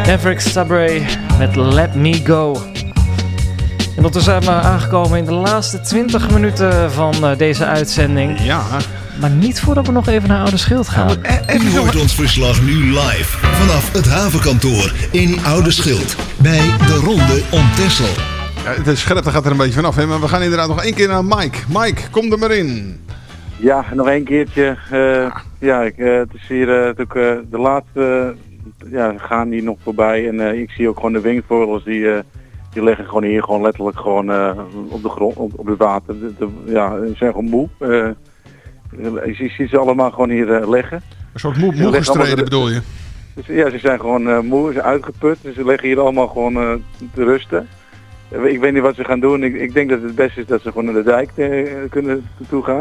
Maverick Sabre met Let Me Go. En ondertussen zijn we aangekomen in de laatste 20 minuten van deze uitzending. Ja. Maar niet voordat we nog even naar Ouderschild gaan. U hoort ons verslag nu live vanaf het havenkantoor in Ouderschild bij de Ronde om Texel. Ja, de scherpte gaat er een beetje vanaf, hè? Maar we gaan inderdaad nog één keer naar Mike. Mike, kom er maar in. Ja, nog één keertje. Het is hier natuurlijk de laatste gaan die nog voorbij. En ik zie ook gewoon de wingvogels die liggen gewoon hier gewoon letterlijk gewoon op de grond, op het water. Ze zijn gewoon moe. Je ziet ze allemaal gewoon hier liggen. Een soort moe gestreden bedoel je? Dus, ja, ze zijn gewoon moe, ze zijn uitgeput. Dus ze liggen hier allemaal gewoon te rusten. Ik weet niet wat ze gaan doen. Ik denk dat het beste is dat ze gewoon naar de dijk kunnen toe gaan.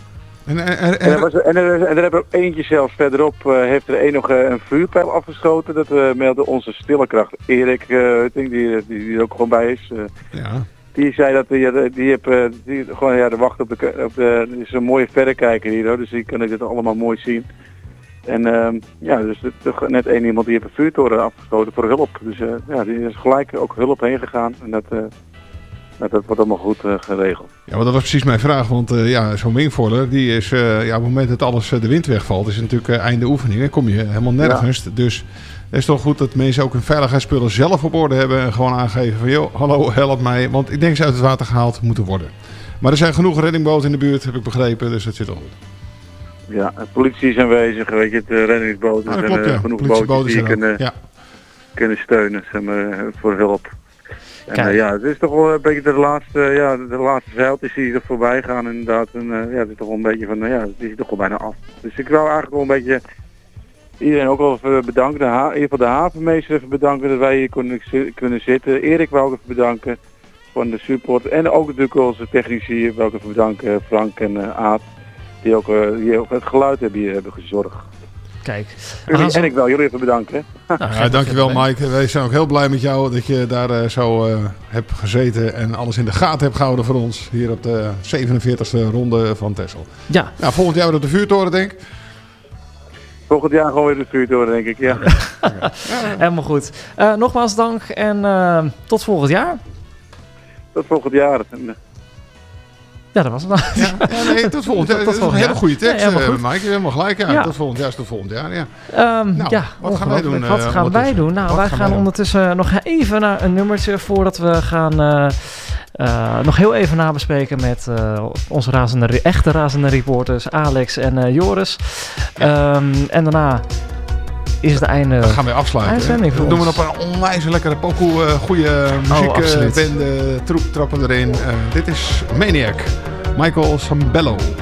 En er heb er ook eentje zelfs verderop, heeft er nog een vuurpijl afgeschoten. Dat meldde onze stille kracht Erik Hutting, die er ook gewoon bij is. Ja. Die zei dat die gewoon wacht op de er is een mooie verrekijker hier, dus die kan ik dit allemaal mooi zien. En dus net één iemand die heeft een vuurtoren afgeschoten voor hulp. Dus die is gelijk ook hulp heen gegaan. En dat wordt allemaal goed geregeld. Ja, maar dat was precies mijn vraag. Want zo'n wingfoiler, die is op het moment dat alles de wind wegvalt, is het natuurlijk einde oefening. Dan kom je helemaal nergens. Ja. Dus het is toch goed dat mensen ook hun veiligheidsspullen zelf op orde hebben. En gewoon aangeven van, joh, hallo, help mij. Want ik denk ze uit het water gehaald moeten worden. Maar er zijn genoeg reddingboten in de buurt, heb ik begrepen. Dus dat zit al goed. Ja, de politie is aanwezig, weet je, de reddingsboten. Ja, klopt, ja. Genoeg boten die kunnen steunen, zeg maar, voor hulp. En het is toch wel een beetje de laatste zeiltjes die er voorbij gaan inderdaad. En het is toch wel een beetje van, het is toch wel bijna af. Dus ik wil eigenlijk wel een beetje iedereen ook wel even bedanken. In ieder geval de havenmeester even bedanken dat wij hier kunnen zitten. Erik wou ik even bedanken van de support. En ook natuurlijk onze technici wou ik even bedanken, Frank en Aad. Die ook het geluid hebben gezorgd. Kijk. En ik wil jullie even bedanken. Dankjewel Mike. Wij zijn ook heel blij met jou dat je daar zo hebt gezeten en alles in de gaten hebt gehouden voor ons. Hier op de 47e ronde van Texel. Ja. Nou, volgend jaar weer op de vuurtoren, denk ik. Volgend jaar gewoon weer de vuurtoren, denk ik. Ja. Helemaal goed. Nogmaals dank en tot volgend jaar. Tot volgend jaar. Ja, dat was het dan. Nee, tot volgend jaar. Dat is een hele goede tekst, Mike. Helemaal gelijk. Ja. Tot volgend jaar is tot volgend jaar. Ja. Wat gaan wij doen? Wat gaan wij doen? Nou, wij gaan ondertussen nog even naar een nummertje voordat we gaan nog heel even nabespreken met onze echte razende reporters Alex en Joris. En daarna is het einde. Dan gaan we afsluiten. We doen op een onwijs lekkere pokoe, goede muziek, bende, troep trappen erin. Dit is Maniac, Michael Sambello.